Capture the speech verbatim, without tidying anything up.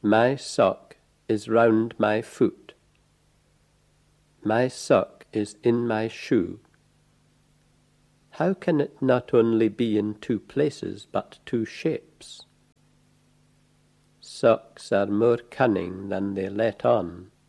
My sock is round my foot. My sock is in my shoe. How can it not only be in two places, but two shapes? Socks are more cunning than they let on.